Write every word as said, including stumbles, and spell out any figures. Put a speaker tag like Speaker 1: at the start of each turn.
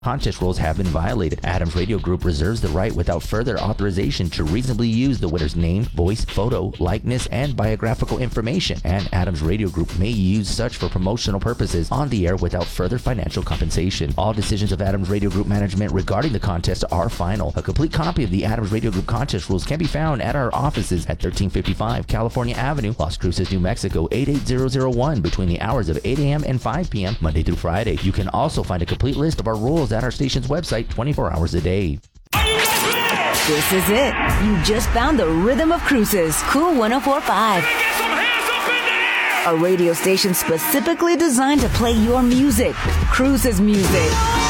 Speaker 1: contest rules have been violated. Adams Radio Group reserves the right without further authorization to reasonably use the winner's name, voice, photo, likeness, and biographical information, and Adams Radio Group may use such for promotional purposes on the air without further financial compensation. All decisions of Adams Radio Group management regarding the contest are final. A complete copy of the Adams Radio Group contest rules can be found at our offices at thirteen fifty-five California Avenue, Las Cruces, New Mexico eight eight zero zero one between the hours of eight a.m. and five p.m. Monday through Friday. You can also find a complete list of our rules at our station's website twenty-four hours a day.
Speaker 2: This is it. You just found the rhythm of Cruces. Cool one oh four point five. A radio station specifically designed to play your music. Cruces music.